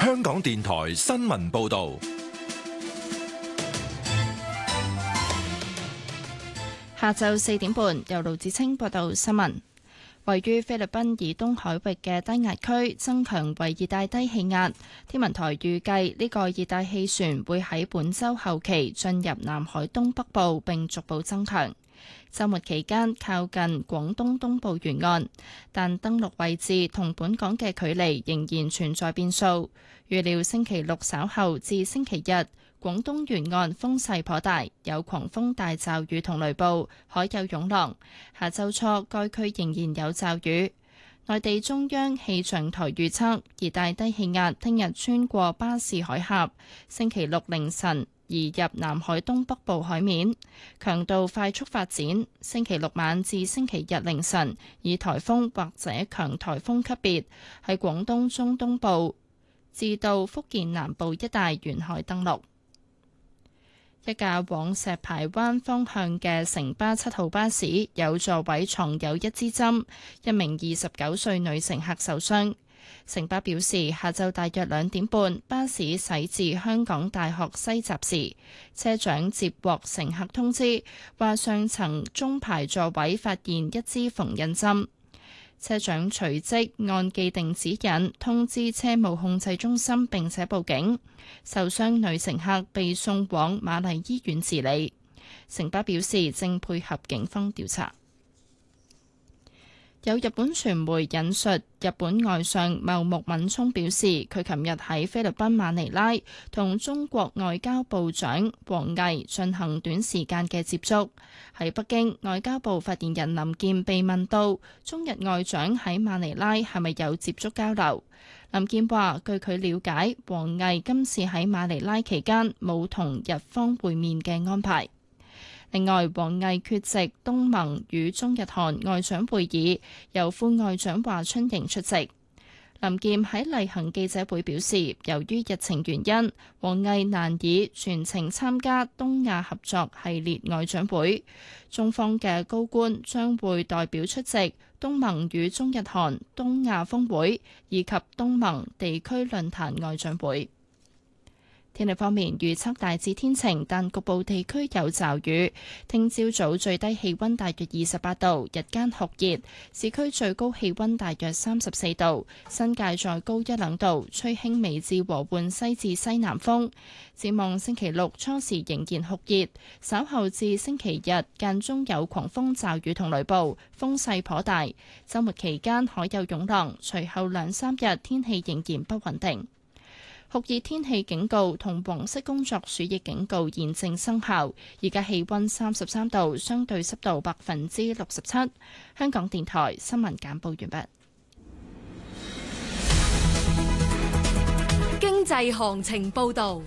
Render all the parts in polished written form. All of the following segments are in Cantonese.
香港電台新聞報道。 下晝4點半，由盧子清報道新聞。位於菲律賓以東海域嘅低壓區增強為熱帶低氣壓，天文台預計呢個熱帶氣旋會喺本週後期進入南海東北部並逐步增強。週末期間靠近廣東東部沿岸，但登陸位置同本港嘅距離仍然存在變數。預料星期六稍後至星期日，廣東沿岸風勢頗大，有狂風大驟雨同雷暴，海有湧浪。下週初該區仍然有驟雨。內地中央氣象台預測，熱帶低氣壓聽日穿過巴士海峽，星期六凌晨移入南海東北部海面，強度快速發展。星期六晚至星期日凌晨，以颱風或者強颱風級別喺廣東中東部至到福建南部一帶沿海登陸。一架往石排灣方向嘅城巴7號巴士有座位藏有一支針，一名29歲女乘客受傷。城巴表示，下晝大約2點半，巴士駛至香港大學西閘時，車長接獲乘客通知，話上層中排座位發現一支縫印針。車長隨即按既定指引通知車務控制中心並且報警，受傷女乘客被送往瑪麗醫院治理。城巴表示正配合警方調查。有日本傳媒引述日本外相茂木敏充表示，佢琴日喺菲律賓馬尼拉同中國外交部長王毅進行短時間嘅接觸。喺北京，外交部發言人林健被問到中日外長喺馬尼拉係咪有接觸交流，林健話：據佢了解，王毅今次喺馬尼拉期間冇同日方會面嘅安排。另外，王毅缺席東盟與中日韓外長會議，由副外長華春瑩出席。林健喺例行記者會表示，由於日程原因，王毅難以全程參加東亞合作系列外長會。中方嘅高官將會代表出席東盟與中日韓東亞峰會以及東盟地區論壇外長會。天氣方面，預測大致天晴，但局部地區有驟雨。聽朝早最低氣溫大約28度，日間酷熱，市區最高氣溫大約34度，新界再高1-2度，吹輕微至和緩西至西南風。展望星期六初時仍然酷熱，稍後至星期日間中有狂風驟雨同雷暴，風勢頗大。週末期間海有湧浪，隨後2-3日天氣仍然不穩定。酷熱天氣警告同黃色工作暑熱警告現正生效。而家氣溫33度，相對濕度67%。香港電台新聞簡報完畢。經濟行情報道。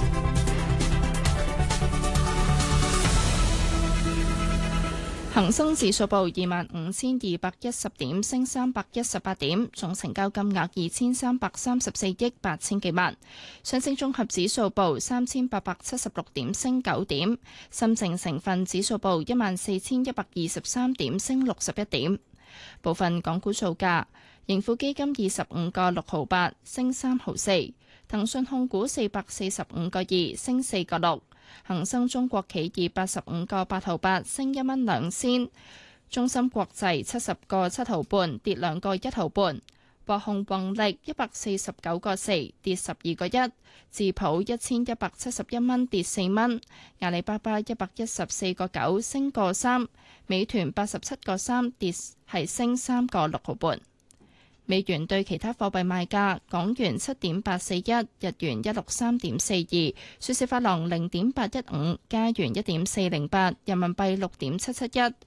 恒生指數報25,210點，升318點，總成交金額2334億8千幾萬。上證綜合指數報3876點，升9點。深證成分指數報14,123點，升61點。部分港股造價：盈富基金25個6毫8，升3毫4；騰訊控股445個2，升4個6。恒生中國企業85個8毫8，升1蚊2仙；中芯國際70個7毫半，跌2個1毫半；華虹宏力149個4，跌12個1；智普1171蚊，跌4蚊；阿里巴巴114個9，升個3；美團87個3，升3個6毫半。美元對其他貨幣賣價：港元7.841，日元163.42，瑞士法郎0.815，加元1.408，人民幣6.771，